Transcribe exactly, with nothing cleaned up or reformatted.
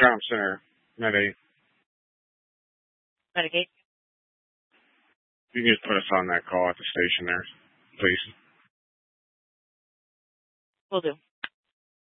Trauma Center, Med eight. Medicaid? You can just put us on that call at the station there, please. Will do.